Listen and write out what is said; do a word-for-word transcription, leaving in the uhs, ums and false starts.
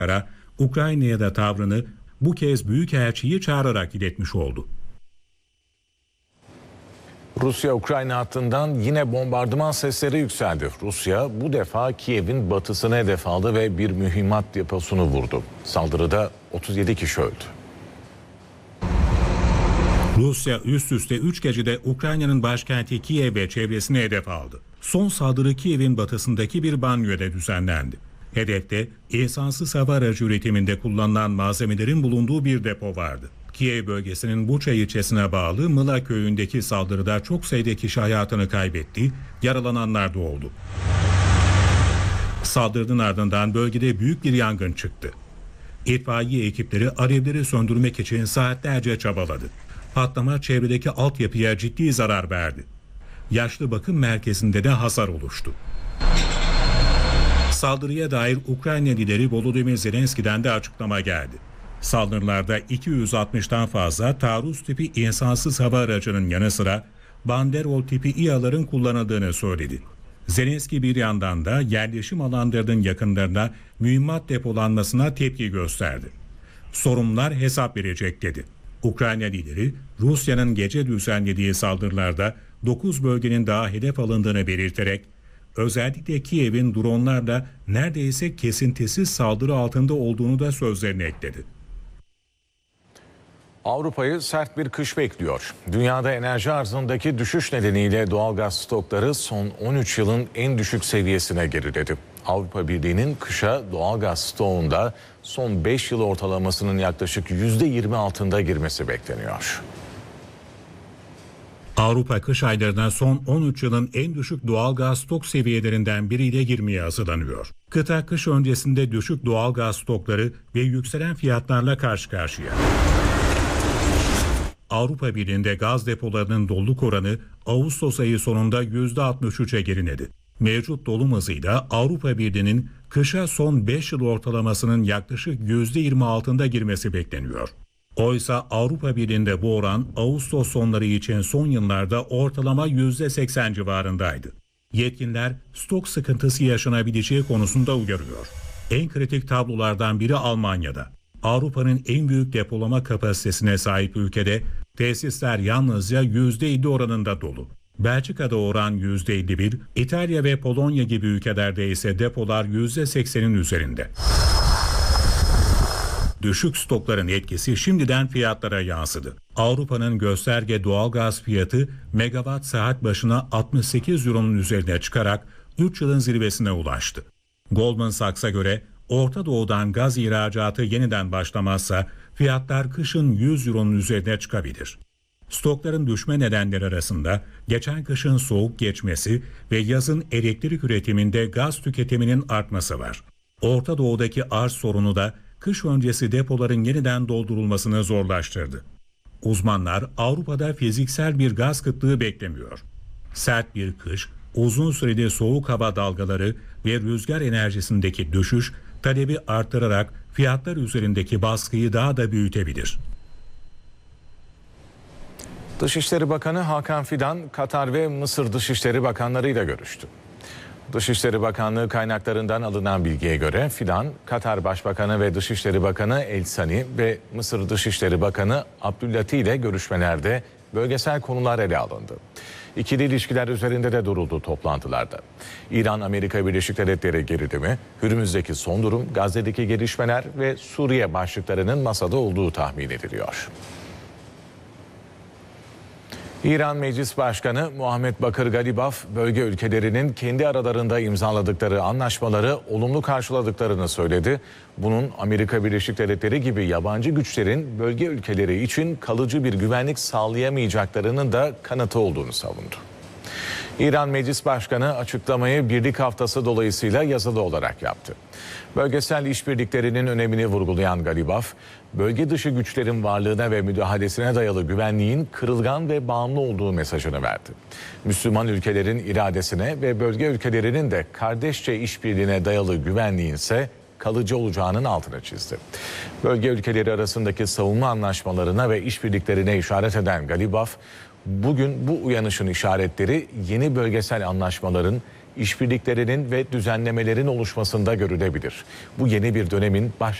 Ukrayna'ya da tavrını bu kez Büyükelçiyi çağırarak iletmiş oldu. Rusya-Ukrayna hattından yine bombardıman sesleri yükseldi. Rusya bu defa Kiev'in batısına hedef aldı ve bir mühimmat deposunu vurdu. Saldırıda otuz yedi kişi öldü. Rusya üst üste üç gecede Ukrayna'nın başkenti Kiev ve çevresine hedef aldı. Son saldırı Kiev'in batısındaki bir banyoda düzenlendi. Hedefte insansız hava aracı üretiminde kullanılan malzemelerin bulunduğu bir depo vardı. Kiev bölgesinin Buça ilçesine bağlı Mıla köyündeki saldırıda çok sayıda kişi hayatını kaybetti, yaralananlar da oldu. Saldırının ardından bölgede büyük bir yangın çıktı. İtfaiye ekipleri alevleri söndürmek için saatlerce çabaladı. Patlama çevredeki altyapıya ciddi zarar verdi. Yaşlı bakım merkezinde de hasar oluştu. Saldırıya dair Ukrayna lideri Volodymyr Zelenski'den de açıklama geldi. Saldırılarda iki yüz altmıştan fazla taarruz tipi insansız hava aracının yanı sıra Banderol tipi İHA'ların kullanıldığını söyledi. Zelenski bir yandan da yerleşim alanlarının yakınlarına mühimmat depolanmasına tepki gösterdi. Sorumlular hesap verecek dedi. Ukrayna lideri Rusya'nın gece düzenlediği saldırılarda dokuz bölgenin daha hedef alındığını belirterek özellikle Kiev'in dronlarla neredeyse kesintisiz saldırı altında olduğunu da sözlerine ekledi. Avrupa'yı sert bir kış bekliyor. Dünyada enerji arzındaki düşüş nedeniyle doğalgaz stokları son on üç yılın en düşük seviyesine geriledi. Avrupa Birliği'nin kışa doğalgaz stoğunda son beş yıl ortalamasının yaklaşık yüzde yirmi altında girmesi bekleniyor. Avrupa kış aylarına son on üç yılın en düşük doğalgaz stok seviyelerinden biriyle girmeye hazırlanıyor. Kıta kış öncesinde düşük doğalgaz stokları ve yükselen fiyatlarla karşı karşıya. Avrupa Birliği'nde gaz depolarının doluluk oranı Ağustos ayı sonunda yüzde altmış üçe geriledi. Mevcut dolum hızıyla Avrupa Birliği'nin kışa son beş yıl ortalamasının yaklaşık yüzde yirmi altında girmesi bekleniyor. Oysa Avrupa Birliği'nde bu oran Ağustos sonları için son yıllarda ortalama yüzde seksen civarındaydı. Yetkililer stok sıkıntısı yaşanabileceği konusunda uyarıyor. En kritik tablolardan biri Almanya'da. Avrupa'nın en büyük depolama kapasitesine sahip ülkede tesisler yalnızca yüzde elli oranında dolu. Belçika'da oran yüzde elli bir, İtalya ve Polonya gibi ülkelerde ise depolar yüzde seksenin üzerinde. Düşük stokların etkisi şimdiden fiyatlara yansıdı. Avrupa'nın gösterge doğalgaz fiyatı megawatt saat başına altmış sekiz euronun üzerine çıkarak üç yılın zirvesine ulaştı. Goldman Sachs'a göre Orta Doğu'dan gaz ihracatı yeniden başlamazsa fiyatlar kışın yüz euronun üzerine çıkabilir. Stokların düşme nedenleri arasında geçen kışın soğuk geçmesi ve yazın elektrik üretiminde gaz tüketiminin artması var. Orta Doğu'daki arz sorunu da kış öncesi depoların yeniden doldurulmasını zorlaştırdı. Uzmanlar Avrupa'da fiziksel bir gaz kıtlığı beklemiyor. Sert bir kış, uzun süreli soğuk hava dalgaları ve rüzgar enerjisindeki düşüş talebi artırarak fiyatlar üzerindeki baskıyı daha da büyütebilir. Dışişleri Bakanı Hakan Fidan, Katar ve Mısır Dışişleri Bakanlarıyla görüştü. Dışişleri Bakanlığı kaynaklarından alınan bilgiye göre Fidan, Katar Başbakanı ve Dışişleri Bakanı El Sani ve Mısır Dışişleri Bakanı Abdülati ile görüşmelerde bölgesel konular ele alındı. İkili ilişkiler üzerinde de duruldu toplantılarda. İran-Amerika Birleşik Devletleri gerilimi, Hürmüz'deki son durum, Gazze'deki gelişmeler ve Suriye başlıklarının masada olduğu tahmin ediliyor. İran Meclis Başkanı Muhammed Bakır Galibaf, bölge ülkelerinin kendi aralarında imzaladıkları anlaşmaları olumlu karşıladıklarını söyledi. Bunun Amerika Birleşik Devletleri gibi yabancı güçlerin bölge ülkeleri için kalıcı bir güvenlik sağlayamayacaklarının da kanıtı olduğunu savundu. İran Meclis Başkanı açıklamayı Birlik Haftası dolayısıyla yazılı olarak yaptı. Bölgesel işbirliklerinin önemini vurgulayan Galibaf, bölge dışı güçlerin varlığına ve müdahalesine dayalı güvenliğin kırılgan ve bağımlı olduğu mesajını verdi. Müslüman ülkelerin iradesine ve bölge ülkelerinin de kardeşçe işbirliğine dayalı güvenliğin ise kalıcı olacağının altını çizdi. Bölge ülkeleri arasındaki savunma anlaşmalarına ve işbirliklerine işaret eden Galibaf, bugün bu uyanışın işaretleri yeni bölgesel anlaşmaların işbirliklerinin ve düzenlemelerin oluşmasında görülebilir. Bu yeni bir dönemin baş